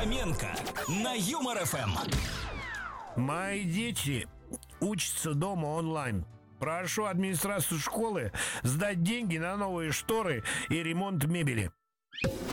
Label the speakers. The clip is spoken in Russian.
Speaker 1: Фоменко на Юмор ФМ.
Speaker 2: Мои дети учатся дома онлайн. Прошу администрацию школы сдать деньги на новые шторы и ремонт мебели.